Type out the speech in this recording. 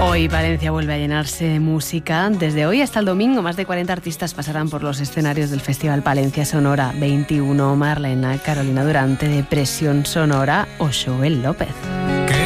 Hoy Palencia vuelve a llenarse de música. Desde hoy hasta el domingo, más de 40 artistas pasarán por los escenarios del Festival Palencia Sonora 21. Marlena, Carolina Durante, Depresión Sonora o Joel López.